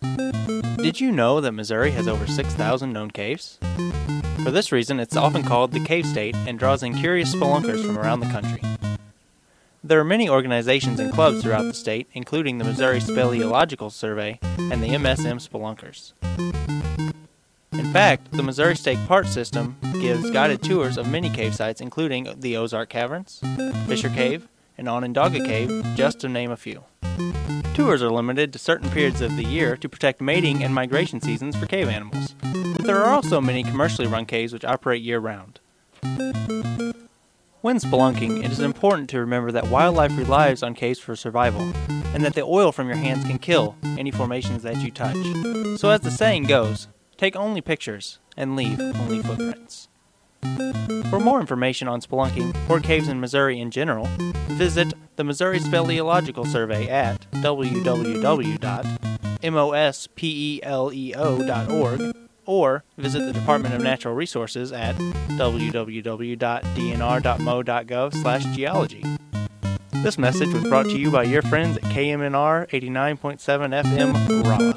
Did you know that Missouri has over 6,000 known caves? For this reason, it's often called the Cave State and draws in curious spelunkers from around the country. There are many organizations and clubs throughout the state, including the Missouri Speleological Survey and the MSM Spelunkers. In fact, the Missouri State Park System gives guided tours of many cave sites, including the Ozark Caverns, Fisher Cave, and Onondaga Cave, just to name a few. Tours are limited to certain periods of the year to protect mating and migration seasons for cave animals, but there are also many commercially run caves which operate year-round. When spelunking, it is important to remember that wildlife relies on caves for survival, and that the oil from your hands can kill any formations that you touch. So as the saying goes, take only pictures and leave only footprints. For more information on spelunking or caves in Missouri in general, visit the Missouri Speleological Survey at www.mospeleo.org or visit the Department of Natural Resources at www.dnr.mo.gov/geology. This message was brought to you by your friends at KMNR 89.7 FM Rolla.